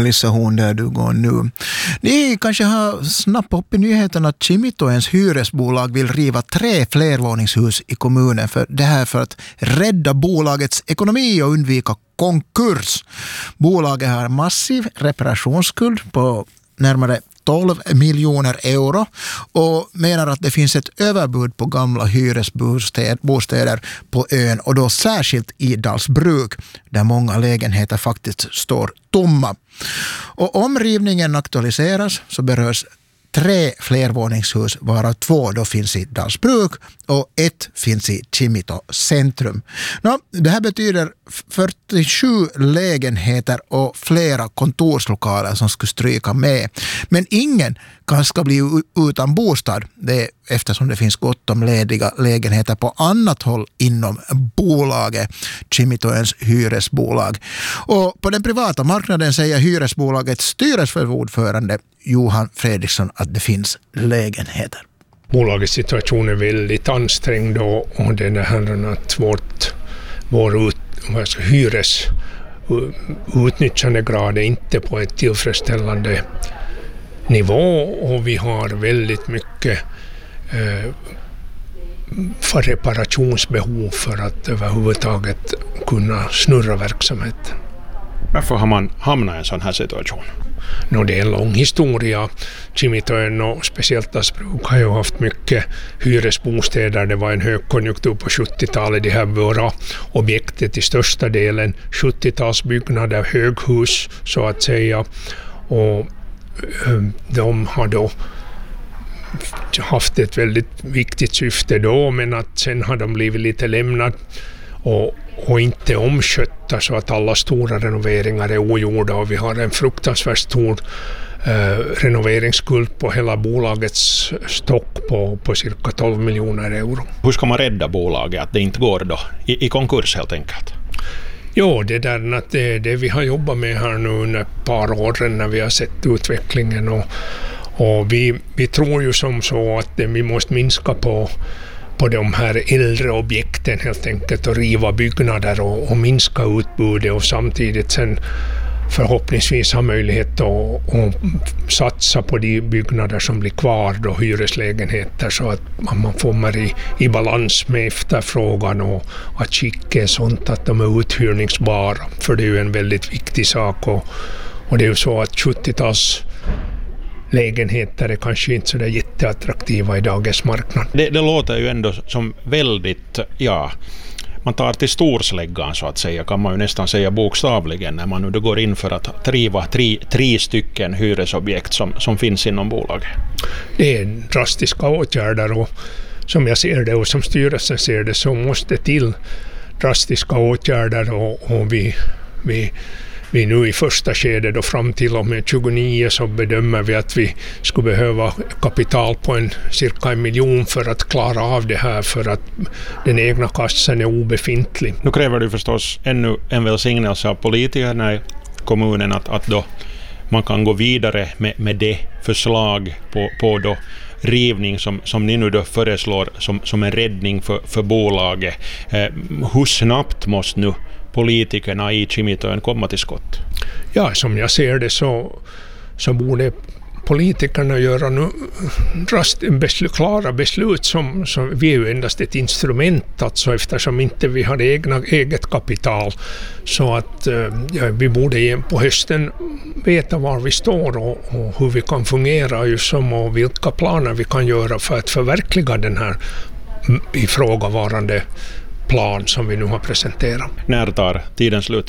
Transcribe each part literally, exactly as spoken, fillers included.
Melissa Horn där du går nu. Ni kanske har snappat upp i nyheten att Kimitoens hyresbolag vill riva tre flervåningshus i kommunen för det här för att rädda bolagets ekonomi och undvika konkurs. Bolaget har massiv reparationsskuld på närmare tolv miljoner euro och menar att det finns ett överbud på gamla hyresbostäder på ön och då särskilt i Dalsbruk där många lägenheter faktiskt står tomma. Och om rivningen aktualiseras så berörs tre flervåningshus varav två då finns i Dalsbruk och ett finns i Kimito centrum. Nå, det här betyder fyrtiosju lägenheter och flera kontorslokaler som skulle stryka med. Men ingen kan ska bli utan bostad det eftersom det finns gott om lediga lägenheter på annat håll inom bolaget, Kimitoens hyresbolag. Och på den privata marknaden säger hyresbolagets styrelseordförande Johan Fredriksson att det finns lägenheter. Bolagets situation är väldigt ansträngd och, och det är det här att vårt, vår ut, alltså hyres utnyttjandegrad är inte på ett tillfredsställande nivå och vi har väldigt mycket eh, för reparationsbehov för att överhuvudtaget kunna snurra verksamheten. Varför har man hamnat i en sån här situation? No, det är en lång historia. Kimitoön och speciellt Dalsbruk har ju haft mycket hyresbostäder. Det var en högkonjunktur på sjuttiotalet. Det här våra objektet till största delen sjuttiotalsbyggnader, höghus så att säga. Och de har då haft ett väldigt viktigt syfte då, men att sen har de blivit lite lämnade och, och inte omskötta så att alla stora renoveringar är ogjorda och vi har en fruktansvärt stor eh, renoveringsskuld på hela bolagets stock på, på cirka tolv miljoner euro. Hur ska man rädda bolaget att det inte går då i, i konkurs helt enkelt? Jo, det där att det, det vi har jobbat med här nu under ett par år när vi har sett utvecklingen och, och vi, vi tror ju som så att vi måste minska på på de här äldre objekten helt enkelt och riva byggnader och, och minska utbudet och samtidigt sen förhoppningsvis ha möjlighet att, att satsa på de byggnader som blir kvar då, hyreslägenheter så att man får i, i balans med efterfrågan och att skicka är sånt att de är uthyrningsbara för det är ju en väldigt viktig sak och, och det är ju så att sjuttio-tals lägenheter är kanske inte så där jätteattraktiva i dagens marknad. Det, det låter ju ändå som väldigt, ja, man tar till storsläggan så att säga, kan man ju nästan säga bokstavligen när man nu går in för att driva tre, tre stycken hyresobjekt som, som finns inom bolaget. Det är drastiska åtgärder och som jag ser det och som styrelsen ser det så måste till drastiska åtgärder och, och vi, vi Vi nu i första skedet och fram till och med tjugonio så bedömer vi att vi skulle behöva kapital på en cirka en miljon för att klara av det här för att den egna kassan är obefintlig. Nu kräver du förstås ännu en välsignelse av politikerna i kommunen att, att då man kan gå vidare med, med det förslag på, på då rivning som, som ni nu då föreslår som, som en räddning för, för bolaget. Eh, hur snabbt måste nu politikerna i Kimitoön komma till skott? Ja, som jag ser det så, så borde politikerna göra nu rast, beslut, klara beslut som, som vi är ju endast ett instrument alltså eftersom inte vi har egna, eget kapital så att ja, vi borde på hösten veta var vi står och, och hur vi kan fungera just som och vilka planer vi kan göra för att förverkliga den här ifrågavarande plan som vi nu har presenterat. När tar tiden slut?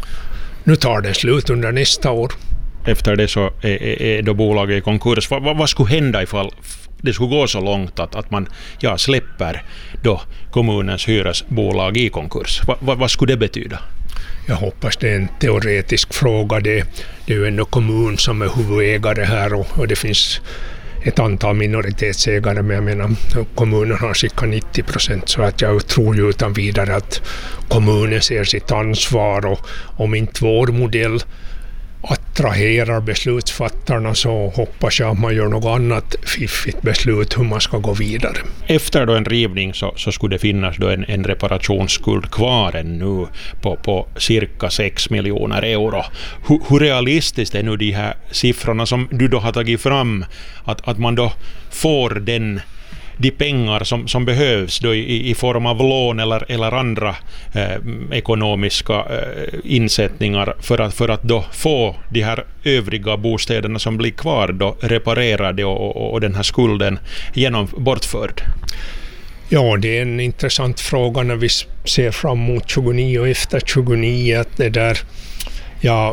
Nu tar det slut under nästa år. Efter det så är, är, är då bolaget i konkurs. Vad, vad, vad skulle hända ifall det skulle gå så långt att, att man ja, släpper då kommunens hyresbolag i konkurs? Va, va, vad skulle det betyda? Jag hoppas det är en teoretisk fråga. Det, det är ju ändå kommun som är huvudägare här och, och det finns ett antal minoritetsägare, men jag menar kommunen har cirka nittio procent så att jag tror ju utan vidare att kommunen ser sitt ansvar och om inte vår modell attraherar beslutsfattarna, så hoppas jag att man gör något annat fiffigt beslut hur man ska gå vidare. Efter då en rivning så, så skulle det finnas då en, en reparationsskuld kvar ännu på, på cirka sex miljoner euro. Hur, hur realistiskt är nu de här siffrorna som du då har tagit fram, att, att man då får den de pengar som, som behövs då i, i form av lån eller, eller andra eh, ekonomiska eh, insättningar för att, för att då få de här övriga bostäderna som blir kvar då reparerade och, och, och den här skulden genom bortförd? Ja, det är en intressant fråga när vi ser fram mot tjugonio och efter tjugonio, att det där, ja,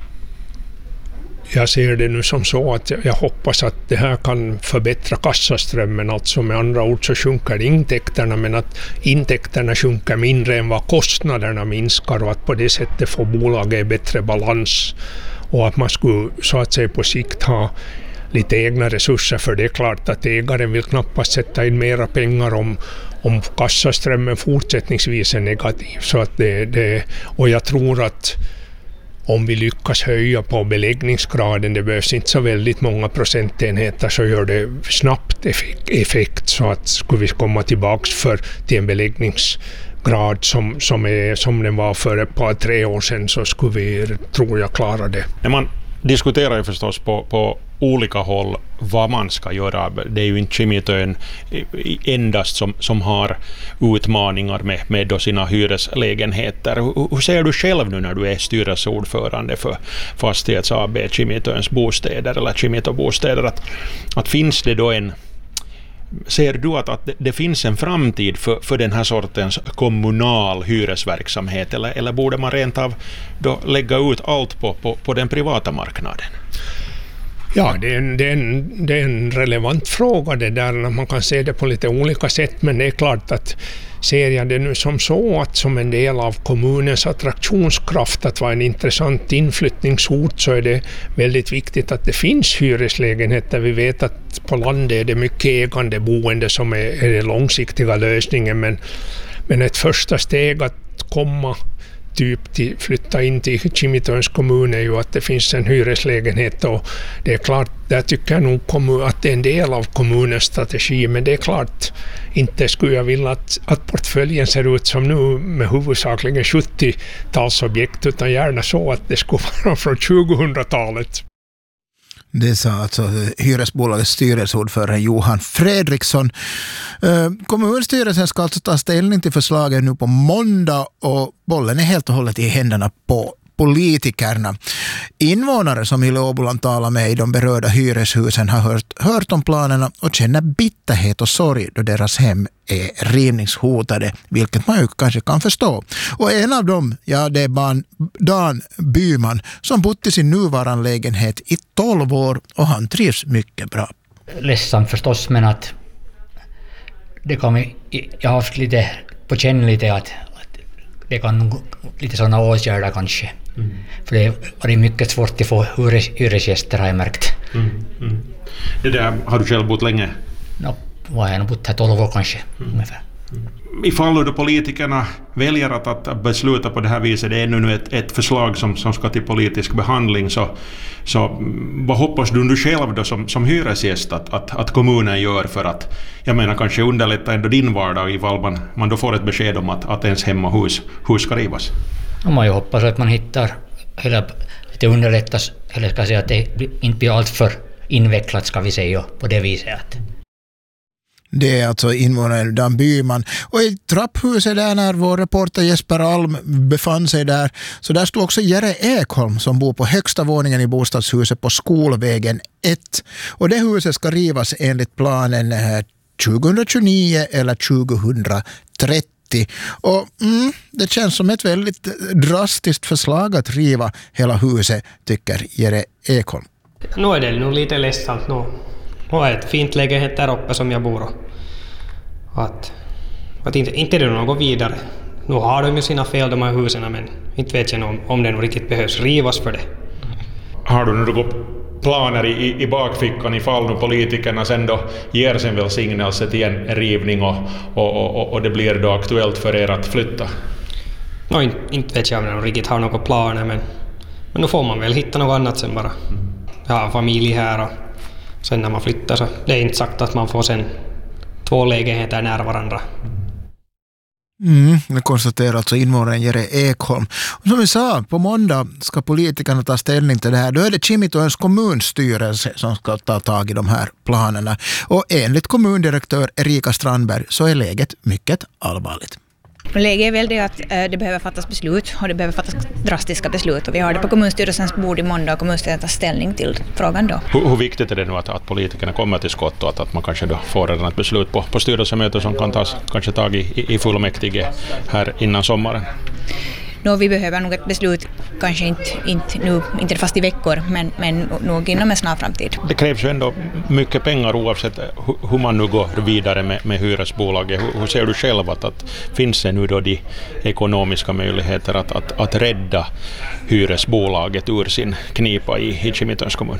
jag ser det nu som så att jag hoppas att det här kan förbättra kassaströmmen, alltså med andra ord så sjunker intäkterna, men att intäkterna sjunker mindre än vad kostnaderna minskar, och att på det sättet får bolaget en bättre balans, och att man skulle så att säga på sikt ha lite egna resurser, för det är klart att ägaren vill knappast sätta in mera pengar om, om kassaströmmen fortsättningsvis är negativ. Så att det, det, och jag tror att om vi lyckas höja på beläggningsgraden, det behövs inte så väldigt många procentenheter, så gör det snabbt effekt, så att skulle vi komma tillbaka för till en beläggningsgrad som, som, är, som den var för ett par tre år sedan, så skulle vi, tror jag, klara det. När man diskuterar ju förstås på, på olika håll vad man ska göra. Det är ju inte Kimitön endast som, som har utmaningar med, med då sina hyreslägenheter. Hur, hur ser du själv nu när du är styrelseordförande för Fastighets A B Kimitöns bostäder eller Kimito bostäder, att, att finns det då en ser du att, att det, det finns en framtid för, för den här sortens kommunal hyresverksamhet, eller, eller borde man rent av då lägga ut allt på, på, på den privata marknaden? Ja, det är, en, det, är en, det är en relevant fråga det där, man kan se det på lite olika sätt, men det är klart att ser jag det nu som så att som en del av kommunens attraktionskraft att vara en intressant inflyttningsort, så är det väldigt viktigt att det finns hyreslägenheter. Vi vet att på landet är det mycket ägande boende som är, är den långsiktiga lösningen, men, men ett första steg att komma typ till, flytta in till Kimitöns kommun är ju att det finns en hyreslägenhet, och det är klart, där tycker jag nog kommun, att det är en del av kommunens strategi, men det är klart, inte skulle jag vilja att, att portföljen ser ut som nu med huvudsakligen sjuttiotalsobjekt, utan gärna så att det skulle vara från tjugohundratalet. Det sa alltså hyresbolagets styrelseordförande Johan Fredriksson. Kommunstyrelsen ska alltså ta ställning till förslaget nu på måndag, och bollen är helt och hållet i händerna på politikerna. Invånare som Yle Åboland talar med i de berörda hyreshusen har hört, hört om planerna och känner bitterhet och sorg då deras hem är rivningshotade, vilket man ju kanske kan förstå. Och en av dem, ja, det är ban, Dan Byman, som bott i sin nuvarande lägenhet i tolv år, och han trivs mycket bra. Ledsamt förstås, men att det kan vi, jag har haft lite på känn lite att, att det kan lite sådana åtgärder kanske. Mm. För det var mycket svårt att få hyresgäster, har jag märkt. Mm. Mm. Det där har du själv bott länge? No, vad jag har bott här tolv år kanske, mm. ungefär. Mm. Ifall då politikerna väljer att, att besluta på det här viset, det är nu ett, ett förslag som, som ska till politisk behandling, så, så vad hoppas du, du själv då som, som hyresgäst att, att, att kommunen gör för att, jag menar, kanske underlätta ändå din vardag ifall man, man då får ett besked om att, att ens hem och hus, hus ska rivas? Och man ju hoppas att man hittar, eller att det underlättas, eller ska säga att det inte blir allt för invecklat, ska vi säga, på det viset. Att det är alltså invånaren Dan Byman. Och i trapphuset där, när vår reporter Jesper Alm befann sig där, så där stod också Jere Ekholm som bor på högsta våningen i bostadshuset på Skolvägen ett. Och det huset ska rivas enligt planen tjugohundratjugonio eller tjugohundratrettio. Och mm, det känns som ett väldigt drastiskt förslag att riva hela huset, tycker Jere Ekholm. Nu är det nog lite ledsamt nu. Nu är ett fint lägenhet där uppe som jag bor, och att, att inte, inte det något vidare. Nu har de ju sina fel, de här husen, men inte vet jag om, om det nog riktigt behövs rivas för det. Har du några planer i, i bakfickan ifall nu politikerna sen då ger sin välsignelse till en rivning och, och, och, och det blir då aktuellt för er att flytta? No, inte, inte vet jag om de riktigt har några planer, men Men då får man väl hitta något annat sen bara. Jag har familj här och sen när man flyttar så det är inte sagt att man får sen två lägenheter nära varandra. Mm, det konstaterar alltså invånaren Jere Ekholm. Och som vi sa, på måndag ska politikerna ta ställning till det här. Då är det Kimitoöns kommunstyrelse som ska ta tag i de här planerna. Och enligt kommundirektör Erika Strandberg så är läget mycket allvarligt. Läget är väl det att äh, det behöver fattas beslut och det behöver fattas drastiska beslut. Och vi har det på kommunstyrelsens bord i måndag och kommunstyrelsen tar ställning till frågan då. Hur, hur viktigt är det nu att, att politikerna kommer till skott och att, att man kanske då får redan ett beslut på, på styrelsemöte som kan tas kanske tag i, i fullmäktige här innan sommaren? Nå, vi behöver nog ett beslut, kanske inte, inte, nu, inte fast i veckor, men, men nog inom en snar framtid. Det krävs ju ändå mycket pengar oavsett hur, hur man nu går vidare med, med hyresbolaget. Hur, hur ser du själv att, att finns det nu då de ekonomiska möjligheter att, att, att rädda hyresbolaget ur sin knipa i, i Kimitoöns kommun?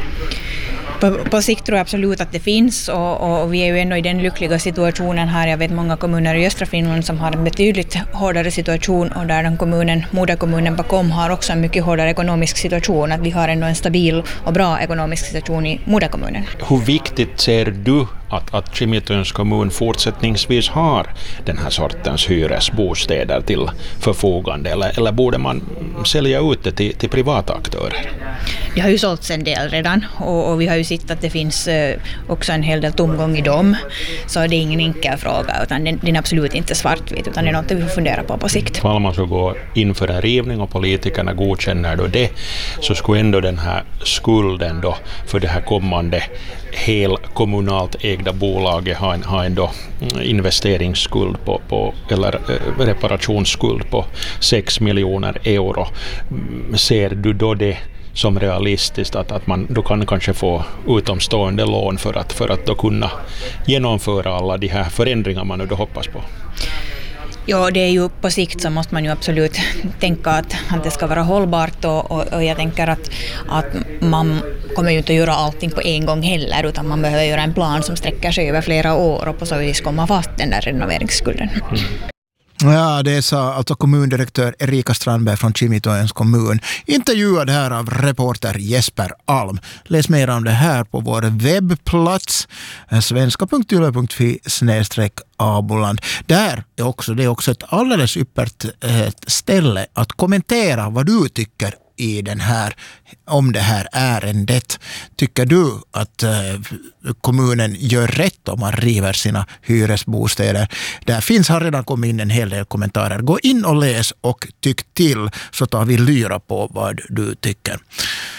På, på sikt tror jag absolut att det finns och, och vi är ju ändå i den lyckliga situationen här. Jag vet många kommuner i östra Finland som har en betydligt hårdare situation och där den kommunen, moderkommunen bakom har också en mycket hårdare ekonomisk situation. Att vi har ändå en stabil och bra ekonomisk situation i moderkommunen. Hur viktigt ser du att, att Kimitoöns kommun fortsättningsvis har den här sortens hyresbostäder till förfogande eller, eller borde man sälja ut det till, till privata aktörer? Det har ju sålts en del redan och, och vi har ju sett att det finns eh, också en hel del tomgång i dem. Så det är ingen enkel fråga utan den, den är absolut inte svartvit utan det är något vi får fundera på på sikt. Om man ska gå in för en rivning och politikerna godkänner då det så skulle ändå den här skulden då för det här kommande helkommunalt ägda bolaget ha en, ha en då investeringsskuld på, på eller eh, reparationsskuld på sex miljoner euro. Ser du då det som realistiskt att, att man då kan kanske få utomstående lån för att, för att då kunna genomföra alla de här förändringar man nu då hoppas på? Ja, det är ju på sikt så måste man ju absolut tänka att, att det ska vara hållbart och, och, och jag tänker att, att man kommer ju inte att göra allting på en gång heller utan man behöver göra en plan som sträcker sig över flera år och på så vis komma fast den där renoveringsskulden. Mm. Ja, det sa alltså kommundirektör Erika Strandberg från Kimitoöns kommun. Intervjuad här av reporter Jesper Alm. Läs mer om det här på vår webbplats svenska punkt yle punkt fi snedstreck aboland. Där är också, det är också ett alldeles yppert ställe att kommentera vad du tycker i den här, om det här ärendet. Tycker du att eh, kommunen gör rätt om man river sina hyresbostäder? Där finns har redan kommit in en hel del kommentarer. Gå in och läs och tyck till så tar vi lyra på vad du tycker.